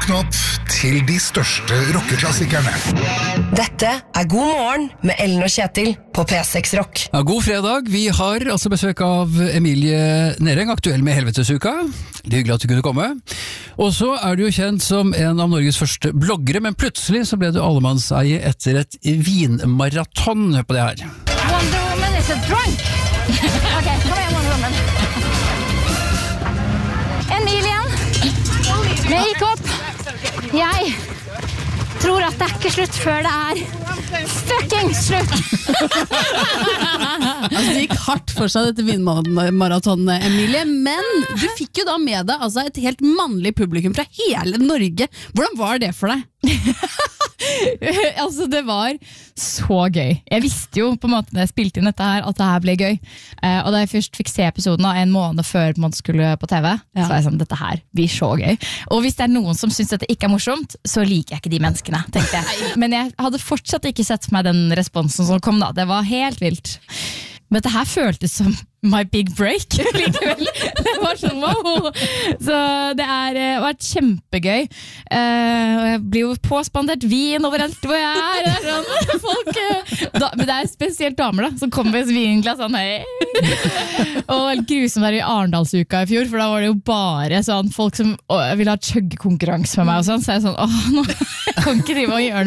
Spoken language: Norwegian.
Våkne opp til de største rockeklassikerne. Dette God morgen med Ellen og Kjetil på P6 Rock. Ja, god fredag. Vi har altså besøk av Emilie Nereng, aktuell med Helvetesuka. Det er hyggelig at du kunne komme. Og så du jo kjent som en av Norges første bloggere, men plutselig så ble du allemannseie etter et vinmaraton. Hør på det her. Wonder Woman is a drunk. Ok, kom igjen Wonder Woman. En mil igjen. Vi gikk opp. Jeg tror at det ikke slutt før det fucking slutt. Altså, det gikk hardt for seg dette vinmaratonet, Emilie, men du fikk jo da med deg altså, et helt mannlig publikum fra hele Norge. Hvordan var det for deg? Altså det var så gøy. Jeg visste jo på en måte når jeg spilte inn dette her at det her ble gøy, og da jeg først fikk se episoden en måned før man skulle på TV, så var jeg sånn, dette her blir så gøy. Og hvis det noen som synes dette ikke morsomt, så liker jeg ikke de menneskene, tenkte jeg. Men jeg hadde fortsatt ikke sett for meg den responsen som kom da. Det var helt vilt. Men dette her føltes som my big break likevel. Det var sånn wow. Så det vært kjempegøy. Og jeg blir jo påspandert vin overalt hvor jeg det sånn, folk, men det spesielt damer da, som kommer med vinglass sånn, hei. Og grusomt der i Arendalsuka i fjor, for da var det jo bare sånn, folk som ville ha chuggekonkurranse med meg og sånn, så jeg sånn, nå jeg kan ikke drive og gjøre